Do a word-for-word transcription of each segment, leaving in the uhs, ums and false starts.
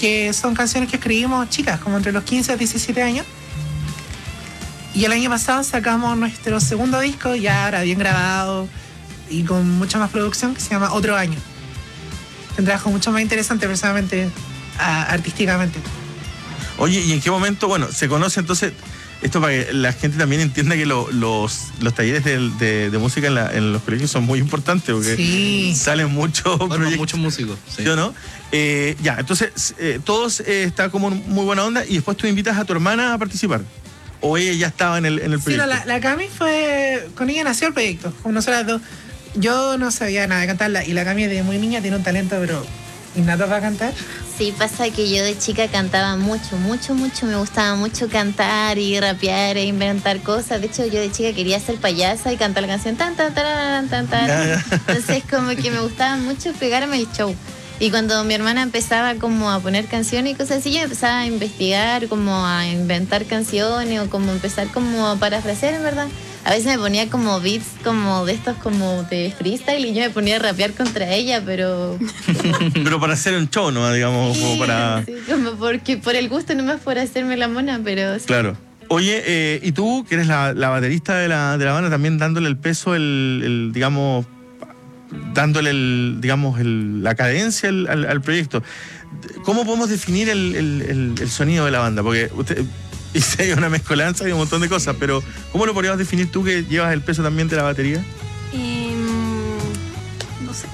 que son canciones que escribimos chicas, como entre los quince a diecisiete años. Y el año pasado sacamos nuestro segundo disco, ya ahora bien grabado y con mucha más producción, que se llama Otro Año. Un trabajo mucho más interesante personalmente, a, artísticamente. Oye, ¿y en qué momento, bueno, se conoce entonces, esto para que la gente también entienda que lo, los, los talleres de, de, de música en, la, en los colegios son muy importantes, porque sí. salen muchos proyectos. Muchos músicos. Sí. ¿Yo no? Eh, ya, entonces, eh, todos eh, está como muy buena onda y después tú invitas a tu hermana a participar. ¿O ella ya estaba en el, en el proyecto? Sí, no, la, la Cami fue... Con ella nació el proyecto, con nosotras dos. Yo no sabía nada de cantarla y la Cami desde muy niña tiene un talento, pero innato para cantar. Sí, pasa que yo de chica cantaba mucho, mucho, mucho. Me gustaba mucho cantar y rapear e inventar cosas. De hecho, yo de chica quería ser payasa y cantar la canción tan, tan, tan, tan, tan. Entonces, como que me gustaba mucho pegarme el show. Y cuando mi hermana empezaba como a poner canciones y cosas así, yo empezaba a investigar, como a inventar canciones o como empezar como a parafrasear, en verdad. A veces me ponía como beats como de estos como de freestyle y yo me ponía a rapear contra ella, pero... pero para hacer un show, ¿no? Digamos, sí, como para... Sí, como porque por el gusto, nomás por hacerme la mona, pero... Sí. Claro. Oye, eh, ¿y tú, que eres la, la baterista de la, de la banda, también dándole el peso, el, el digamos... dándole el, digamos, el, la cadencia al, al, al proyecto? ¿Cómo podemos definir el, el, el, el sonido de la banda? Porque usted hice una mezcolanza y un montón de cosas, pero ¿cómo lo podrías definir tú, que llevas el peso también de la batería? Eh, no sé.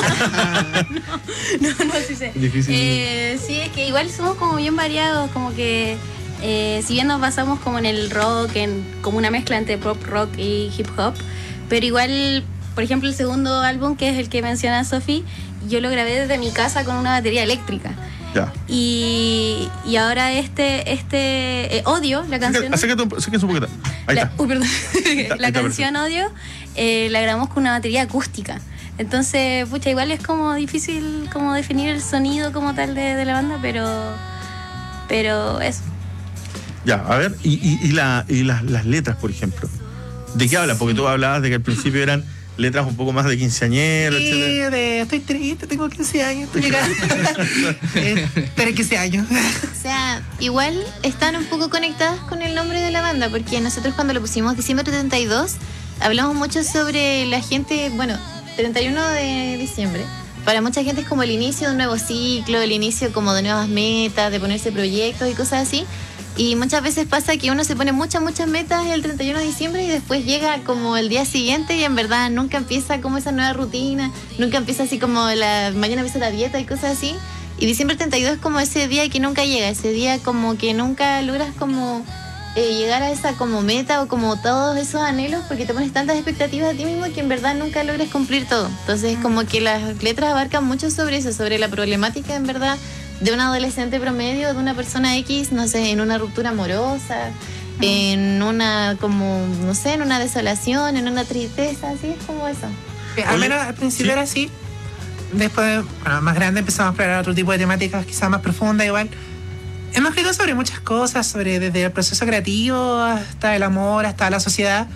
no, no, no, sí sé. Difícil. Eh, sí, es que igual somos como bien variados, como que eh, si bien nos basamos como en el rock, en como una mezcla entre pop rock y hip hop, pero igual... Por ejemplo, el segundo álbum, que es el que menciona Sofi, yo lo grabé desde mi casa con una batería eléctrica. Ya. Y, y ahora este, este eh, Odio, la canción... Acércate un, acércate un poquito. Ahí la, está. Uy, perdón. Está, la está canción perfecto. Odio eh, la grabamos con una batería acústica. Entonces, pucha, igual es como difícil como definir el sonido como tal de, de la banda, pero, pero eso. Ya, a ver, y, y, y, la, y las, las letras, por ejemplo. ¿De qué hablan? Porque tú hablabas de que al principio eran... letras un poco más de quinceañero, sí, etcétera. De estoy triste, tengo quince años, estoy llegando. eh, Tengo quince años. O sea, igual están un poco conectadas con el nombre de la banda, porque nosotros cuando lo pusimos diciembre treinta y dos, hablamos mucho sobre la gente, bueno, treinta y uno de diciembre. Para mucha gente es como el inicio de un nuevo ciclo, el inicio como de nuevas metas, de ponerse proyectos y cosas así. Y muchas veces pasa que uno se pone muchas, muchas metas el treinta y uno de diciembre y después llega como el día siguiente y en verdad nunca empieza como esa nueva rutina, nunca empieza así como la mañana empieza la dieta y cosas así. Y diciembre treinta y dos es como ese día que nunca llega, ese día como que nunca logras como eh, llegar a esa como meta o como todos esos anhelos, porque te pones tantas expectativas a ti mismo que en verdad nunca logras cumplir todo. Entonces como que las letras abarcan mucho sobre eso, sobre la problemática en verdad de un adolescente promedio, de una persona X, no sé, en una ruptura amorosa, uh-huh. en una, como, no sé, en una desolación, en una tristeza, así es como eso. Eh, al menos al principio ¿sí? era así. Después, bueno, más grande empezamos a explorar otro tipo de temáticas, quizás más profundas igual. Hemos escrito sobre muchas cosas, sobre desde el proceso creativo hasta el amor, hasta la sociedad.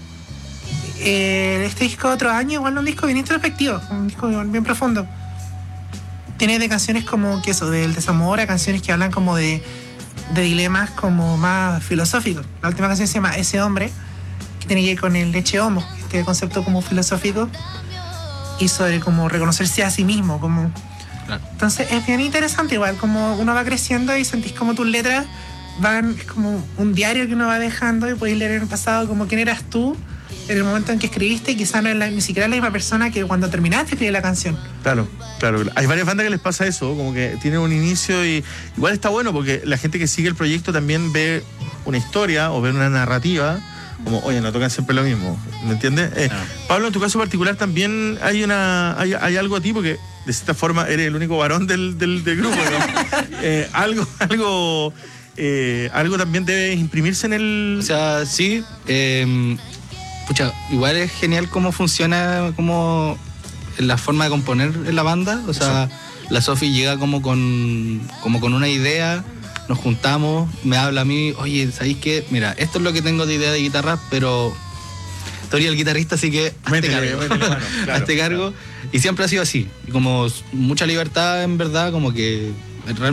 Eh, este disco Otro Año, igual un disco bien introspectivo, un disco bien profundo. Tiene de canciones como que eso, del desamor, a canciones que hablan como de, de dilemas como más filosóficos. La última canción se llama Ese Hombre, que tiene que ver con el leche homo, este concepto como filosófico, y sobre como reconocerse a sí mismo. Como... Claro. Entonces es bien interesante, igual como uno va creciendo y sentís como tus letras van, es como un diario que uno va dejando y podéis leer en el pasado como quién eras tú en el momento en que escribiste, y quizás no es la, ni siquiera la misma persona que cuando terminaste de escribir la canción. Claro, claro. Hay varias bandas que les pasa eso, como que tienen un inicio y igual está bueno porque la gente que sigue el proyecto también ve una historia o ve una narrativa, como, oye, no tocan siempre lo mismo, ¿me entiendes? Eh, claro. Pablo, en tu caso particular también hay una hay, hay algo a ti, porque de cierta forma eres el único varón del, del, del grupo, ¿no? eh, algo, algo, eh, algo también debe imprimirse en el... O sea, sí, eh, pucha, igual es genial cómo funciona como la forma de componer en la banda. O sea, sí. La Sofi llega como con, como con una idea, nos juntamos, me habla a mí, oye, ¿sabéis qué? Mira, esto es lo que tengo de idea de guitarra, pero tú eres el guitarrista, así que hazte métele, cargo. métele mano, claro, hazte cargo. Claro. Y siempre ha sido así, como mucha libertad en verdad, como que